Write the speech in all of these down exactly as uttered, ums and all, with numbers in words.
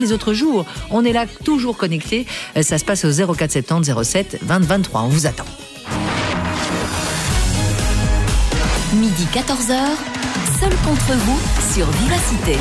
Les autres jours, on est là toujours connectés. Ça se passe au zéro quatre soixante-dix zéro sept vingt vingt-trois. On vous attend. Midi quatorze heures, seul contre vous sur Vivacité.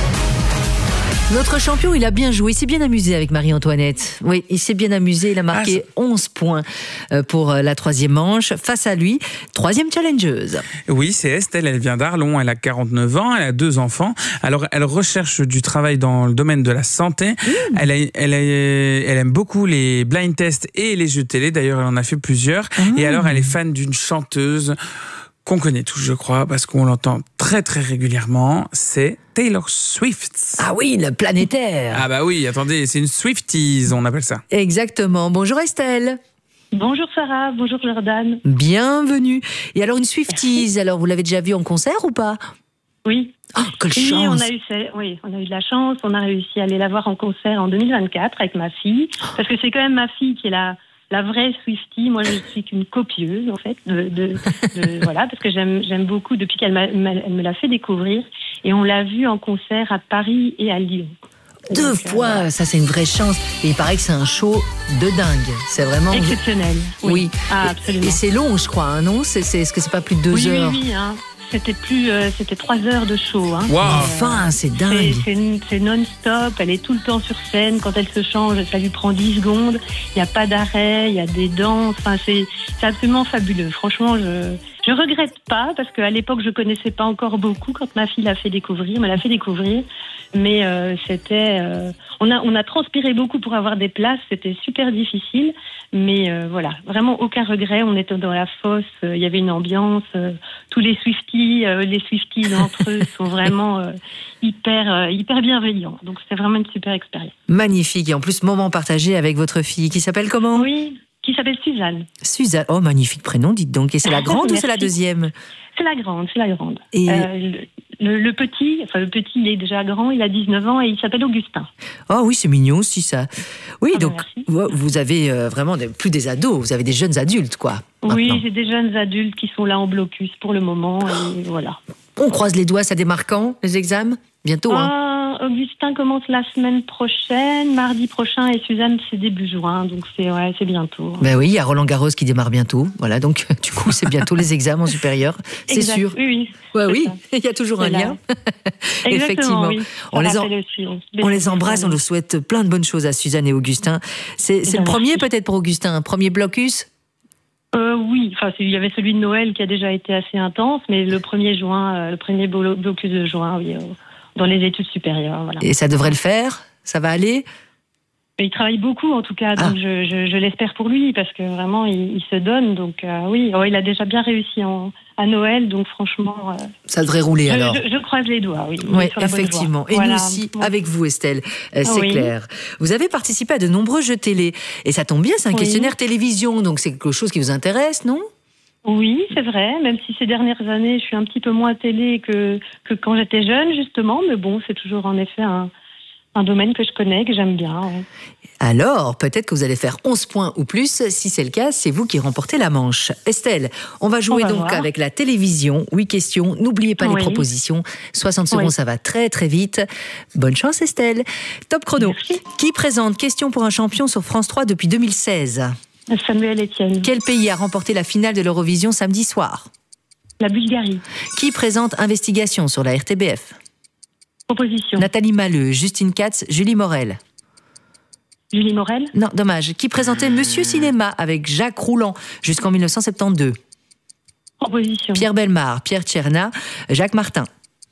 Notre champion, il a bien joué, il s'est bien amusé avec Marie-Antoinette. Oui, il s'est bien amusé, il a marqué ah, onze points pour la troisième manche. Face à lui, troisième challengeuse. Oui, c'est Estelle, elle vient d'Arlon, elle a quarante-neuf ans, elle a deux enfants. Alors, elle recherche du travail dans le domaine de la santé. Mmh. Elle, a, elle, a, elle aime beaucoup les blind tests et les jeux de télé, d'ailleurs, elle en a fait plusieurs. Mmh. Et alors, elle est fan d'une chanteuse qu'on connaît tous, je crois, parce qu'on l'entend très très régulièrement, c'est Taylor Swift. Ah oui, le planétaire. Ah bah oui, attendez, c'est une Swifties, on appelle ça. Exactement. Bonjour Estelle. Bonjour Sarah, bonjour Jordan. Bienvenue. Et alors une Swifties, alors vous l'avez déjà vue en concert ou pas? Oui. Oh, quelle oui, chance. on a eu, oui, on a eu de la chance, on a réussi à aller la voir en concert en deux mille vingt-quatre avec ma fille, parce que c'est quand même ma fille qui est la... La vraie Swiftie, moi je suis qu'une copieuse en fait, de, de, de voilà, parce que j'aime j'aime beaucoup depuis qu'elle m'a, elle me l'a fait découvrir, et on l'a vue en concert à Paris et à Lyon. Deux Donc, fois, euh, ça c'est une vraie chance. Et il paraît que c'est un show de dingue. C'est vraiment exceptionnel. Oui, oui. Ah, absolument. Et c'est long, je crois, hein, non? C'est, c'est, est-ce que c'est pas plus de deux oui, heures? Oui, oui, hein. C'était plus, euh, c'était trois heures de show. Hein. Wow. Enfin, c'est dingue. C'est, c'est, c'est non-stop. Elle est tout le temps sur scène. Quand elle se change, ça lui prend dix secondes. Il n'y a pas d'arrêt. Il y a des danses. Enfin, c'est, c'est absolument fabuleux. Franchement, je, je regrette pas parce qu'à l'époque, je connaissais pas encore beaucoup. Quand ma fille l'a fait découvrir, me l'a fait découvrir. Mais euh, c'était, euh, on a, on a transpiré beaucoup pour avoir des places. C'était super difficile. Mais euh, voilà, vraiment aucun regret. On était dans la fosse. Il y avait une ambiance. Euh, tous les Swifties, euh, les Swifties entre eux sont vraiment euh, hyper, euh, hyper bienveillants. Donc c'est vraiment une super expérience. Magnifique. Et en plus, moment partagé avec votre fille qui s'appelle comment? Oui, qui s'appelle Suzanne. Suzanne. Oh, magnifique prénom, dites donc. Et c'est la grande ou c'est la deuxième? C'est la grande, c'est la grande. Et... Euh, le, le petit, enfin le petit, il est déjà grand, il a dix-neuf ans et il s'appelle Augustin. Oh oui, c'est mignon aussi ça. Oui, ah donc ben vous avez euh, vraiment des, plus des ados, vous avez des jeunes adultes, quoi. Oui, maintenant. J'ai des jeunes adultes qui sont là en blocus pour le moment et voilà. On croise les doigts, ça démarre quand, les examens? Bientôt, hein? Ah, Augustin commence la semaine prochaine, mardi prochain, et Suzanne, c'est début juin, donc c'est, ouais, c'est bientôt. Ben oui, il y a Roland Garros qui démarre bientôt, voilà, donc du coup, c'est bientôt les examens supérieurs, c'est exact. sûr. Oui, oui. Ouais, oui, il y a toujours c'est un lien. Effectivement, oui. On les, en... aussi, on les embrasse, on leur souhaite plein de bonnes choses à Suzanne et Augustin. C'est, c'est le premier peut-être pour Augustin, un premier blocus? Euh, oui, enfin, il y avait celui de Noël qui a déjà été assez intense, mais le premier juin, euh, le premier blocus de juin, oui, euh, dans les études supérieures, voilà. Et ça devrait le faire? Ça va aller? Il travaille beaucoup, en tout cas, donc ah. je, je, je l'espère pour lui, parce que vraiment, il, il se donne, donc euh, oui, oh, il a déjà bien réussi en, à Noël, donc franchement... Euh, ça devrait rouler, je, alors. Je, je croise les doigts, oui. Oui, effectivement. Et voilà. Nous aussi, avec vous, Estelle, euh, c'est oui. clair. Vous avez participé à de nombreux jeux télé, et ça tombe bien, c'est un oui. questionnaire télévision, donc c'est quelque chose qui vous intéresse, non ? Oui, c'est vrai, même si ces dernières années, je suis un petit peu moins télé que, que quand j'étais jeune, justement, mais bon, c'est toujours en effet un... un domaine que je connais, que j'aime bien. Ouais. Alors, peut-être que vous allez faire onze points ou plus. Si c'est le cas, c'est vous qui remportez la manche. Estelle, on va jouer on va donc voir. avec la télévision. Oui, question. N'oubliez pas oui. les propositions. soixante secondes, oui. ça va très très vite. Bonne chance, Estelle. Top chrono. Merci. Qui présente Question pour un champion sur France trois depuis deux mille seize? Samuel Etienne. Quel pays a remporté la finale de l'Eurovision samedi soir? La Bulgarie. Qui présente Investigation sur la R T B F? Proposition. Nathalie Malleux, Justine Katz, Julie Morel. Julie Morel? Non, dommage. Qui présentait Monsieur Cinéma avec Jacques Rouland jusqu'en mille neuf cent soixante-douze? Proposition. Pierre Bellemare, Pierre Tcherna, Jacques Martin.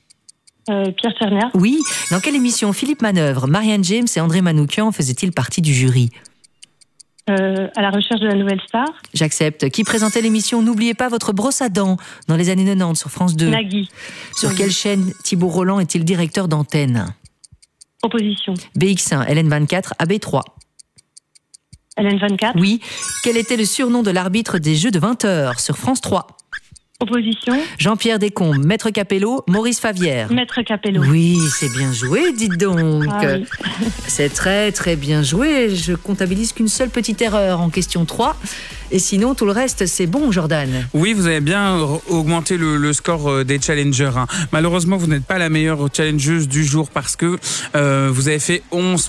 Euh, Pierre Tcherna. Oui. Dans quelle émission Philippe Manœuvre, Marianne James et André Manoukian faisaient-ils partie du jury? Euh, à la recherche de la nouvelle star. J'accepte. Qui présentait l'émission N'oubliez pas votre brosse à dents dans les années quatre-vingt-dix sur France deux? Nagui. Sur Nagui. quelle chaîne Thibault Roland est-il directeur d'antenne? Proposition. B X un, L N vingt-quatre, A B trois. L N vingt-quatre. Oui. Quel était le surnom de l'arbitre des Jeux de vingt heures sur France trois? Proposition. Jean-Pierre Descombes, Maître Capello, Maurice Favière. Maître Capello. Oui, c'est bien joué, dites donc. Ah, oui. C'est très très bien joué. Je comptabilise qu'une seule petite erreur en question trois. Et sinon, tout le reste, c'est bon, Jordan. Oui, vous avez bien augmenté le, le score des challengers. Hein. Malheureusement, vous n'êtes pas la meilleure challengeuse du jour parce que euh, vous avez fait onze